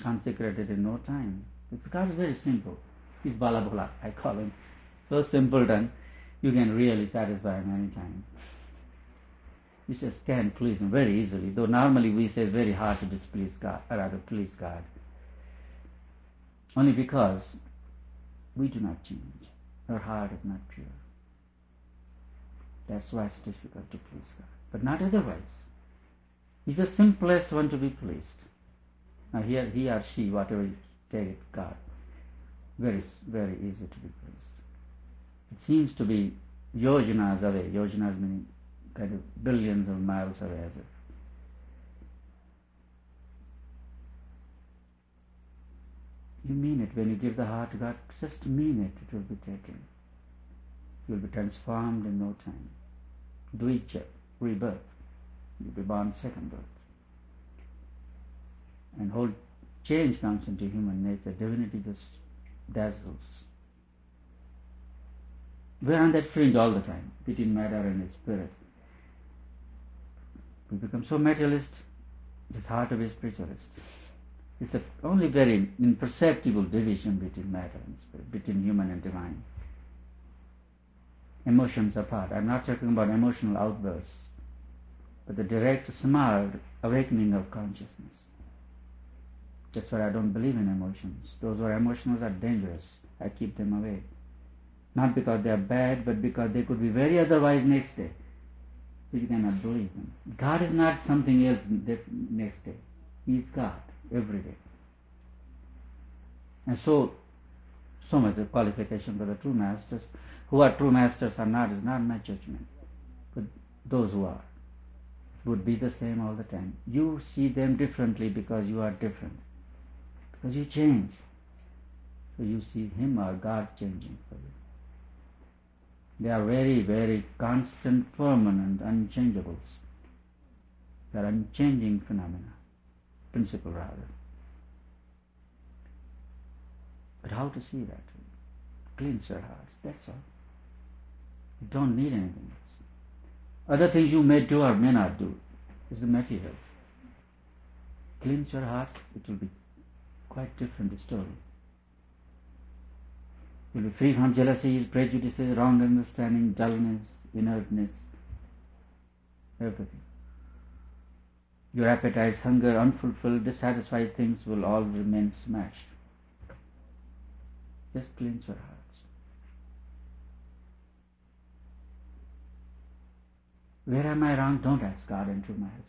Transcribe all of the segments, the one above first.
consecrated in no time. God is very simple. He's Bala Bhola, I call him. So simpleton, you can really satisfy him any time. You just can please him very easily. Though normally we say it's very hard to displease God, or rather please God. Only because we do not change. Our heart is not pure. That's why it's difficult to please God. But not otherwise. He's the simplest one to be pleased. Now here, he or she, whatever you take it, God, very, very easy to be pleased. It seems to be yojanas away. Yojanas meaning kind of billions of miles away, as if. You mean it when you give the heart to God. Just mean it. It will be taken. You will be transformed in no time. Dvija, rebirth. You will be born second birth. And whole change comes into human nature. Divinity just dazzles. We are on that fringe all the time, between matter and spirit. We become so materialist, it's hard to be spiritualist. It's the only very imperceptible division between matter and spirit, between human and divine. Emotions apart. I'm not talking about emotional outbursts, but the direct, smart awakening of consciousness. That's why I don't believe in emotions. Those who are emotional are dangerous. I keep them away. Not because they are bad, but because they could be very otherwise next day. So you cannot believe them. God is not something else next day. He is God every day. And so much of qualification for the true masters. Who are true masters or not is not my judgment. But those who are would be the same all the time. You see them differently because you are different. Because you change. So you see him or God changing for you. They are very, very constant, permanent, unchangeables. They are unchanging phenomena. Principle rather. But how to see that? Cleanse your hearts, that's all. You don't need anything else. Other things you may do or may not do is the material. Cleanse your hearts, it will be quite different story. You'll be free from jealousies, prejudices, wrong understanding, dullness, inertness, everything. Your appetites, hunger, unfulfilled, dissatisfied things will all remain smashed. Just cleanse your hearts. Where am I wrong? Don't ask God and true masters.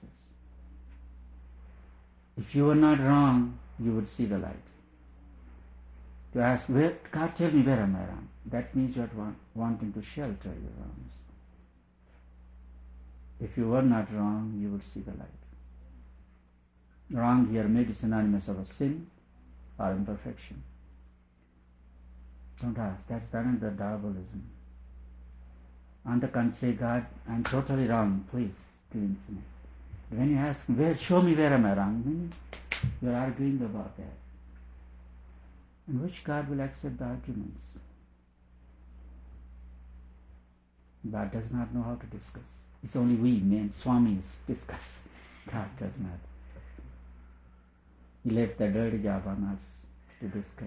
If you were not wrong, you would see the light. To ask, God, tell me where am I wrong? That means you are wanting to shelter your wrongs. If you were not wrong, you would see the light. Wrong here may be synonymous of a sin or imperfection. Don't ask. That's another diabolism. On the contrary, say, God, I'm totally wrong. Please cleanse me. When you ask, show me where am I wrong, you're arguing about that. And which God will accept the arguments? God does not know how to discuss. It's only we men, Swamis, discuss. God does not. He left the dirty job on us to discuss.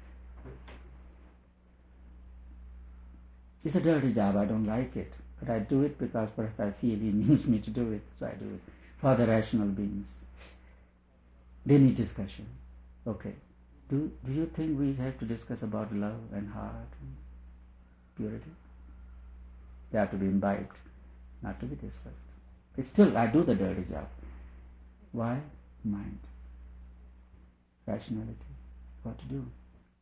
It's a dirty job, I don't like it. But I do it because perhaps I feel he means me to do it, so I do it. For the rational beings. They need discussion. Okay. Do you think we have to discuss about love and heart and purity? They have to be imbibed, not to be discussed. But still, I do the dirty job. Why? Mind. Rationality. What to do?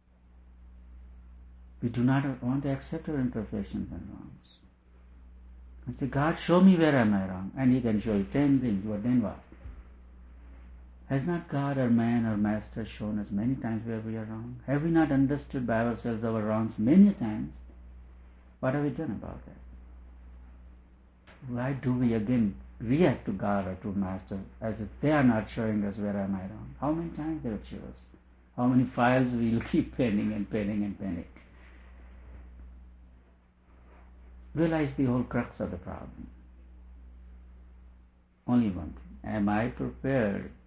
We do not want to accept our imperfections and wrongs. And say, God, show me where am I wrong. And He can show you 10 things, but then what? Has not God or man or master shown us many times where we are wrong? Have we not understood by ourselves our wrongs many times? What have we done about that? Why do we again react to God or to master as if they are not showing us where am I wrong? How many times they will show us? How many files we will keep penning and penning and penning? Realize the whole crux of the problem. Only one thing. Am I prepared